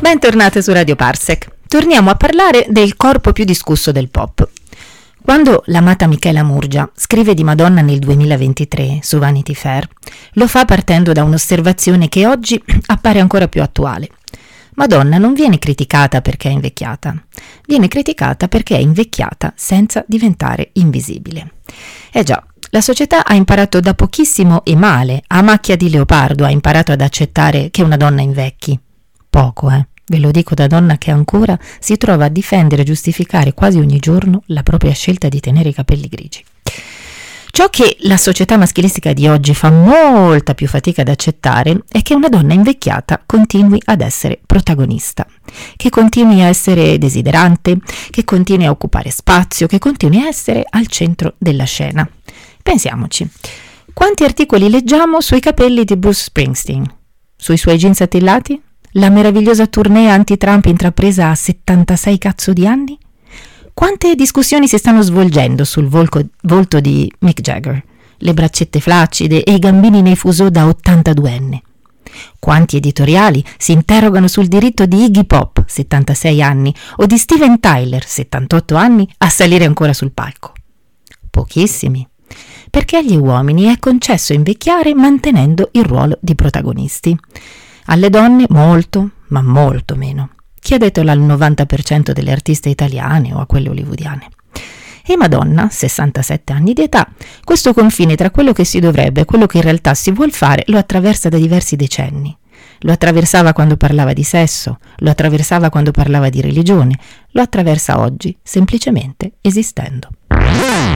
Bentornate su Radio Parsec. Torniamo a parlare del corpo più discusso del pop. Quando l'amata Michela Murgia scrive di Madonna nel 2023 su Vanity Fair, lo fa partendo da un'osservazione che oggi appare ancora più attuale. Madonna non viene criticata perché è invecchiata, viene criticata perché è invecchiata senza diventare invisibile. Già, la società ha imparato da pochissimo e male, a macchia di leopardo ha imparato ad accettare che una donna invecchi. Poco, ve lo dico da donna che ancora si trova a difendere e giustificare quasi ogni giorno la propria scelta di tenere i capelli grigi. Ciò che la società maschilistica di oggi fa molta più fatica ad accettare è che una donna invecchiata continui ad essere protagonista, che continui a essere desiderante, che continui a occupare spazio, che continui a essere al centro della scena. Pensiamoci, quanti articoli leggiamo sui capelli di Bruce Springsteen, sui suoi jeans attillati? La meravigliosa tournée anti-Trump intrapresa a 76 cazzo di anni? Quante discussioni si stanno svolgendo sul volto di Mick Jagger, le braccette flaccide e i gambini nei fuso da 82enne? Quanti editoriali si interrogano sul diritto di Iggy Pop, 76 anni, o di Steven Tyler, 78 anni, a salire ancora sul palco? Pochissimi, perché agli uomini è concesso invecchiare mantenendo il ruolo di protagonisti. Alle donne molto, ma molto meno. Chiedetelo al 90% delle artiste italiane o a quelle hollywoodiane. E Madonna, 67 anni di età, questo confine tra quello che si dovrebbe e quello che in realtà si vuol fare lo attraversa da diversi decenni. Lo attraversava quando parlava di sesso, lo attraversava quando parlava di religione, lo attraversa oggi, semplicemente esistendo.